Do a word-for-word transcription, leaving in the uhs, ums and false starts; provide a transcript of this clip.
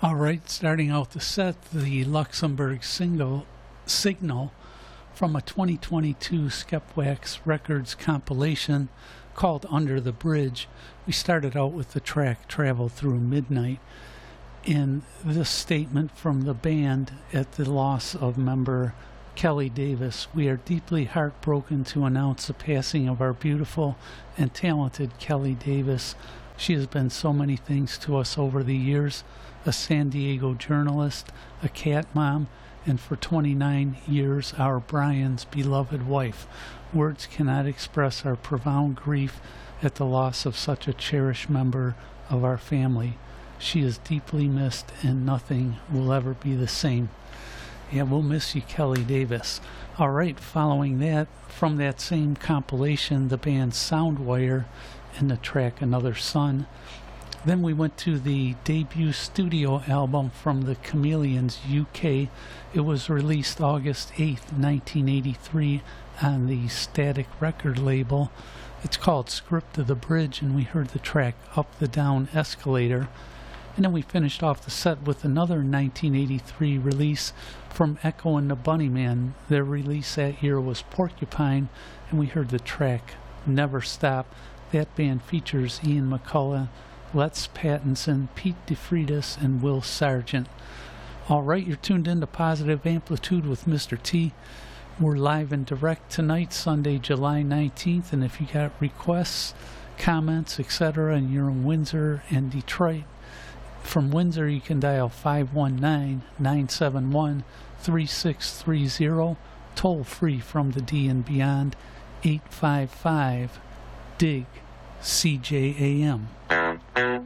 All right, starting out the set, the Luxembourg single signal from a twenty twenty-two Skepwax Records compilation called Under the Bridge. We started out with the track Travel Through Midnight. In this statement from the band at the loss of member Kelly Davis, we are deeply heartbroken to announce the passing of our beautiful and talented Kelly Davis. She has been so many things to us over the years: a San Diego journalist, a cat mom, and for twenty-nine years, our Brian's beloved wife. Words cannot express our profound grief at the loss of such a cherished member of our family. She is deeply missed, and nothing will ever be the same. Yeah, we'll miss you, Kelly Davis. All right, following that, from that same compilation, the band Soundwire and the track Another Sun. Then we went to the debut studio album from the Chameleons U K. It was released August eighth, nineteen eighty-three on the Static record label. It's called Script of the Bridge, and we heard the track Up the Down Escalator. And then we finished off the set with another nineteen eighty-three release from Echo and the Bunnymen. Their release that year was Porcupine, and we heard the track Never Stop. That band features Ian McCullough, Les Pattinson, Pete DeFreitas, and Will Sargent. All right, you're tuned in to Positive Amplitude with Mister T. We're live and direct tonight, Sunday, July nineteenth, and if you got requests, comments, et cetera, and you're in Windsor and Detroit, from Windsor you can dial five one nine, nine seven one, three six three zero, toll free from the D and beyond, eight five five, D I G, C J A M.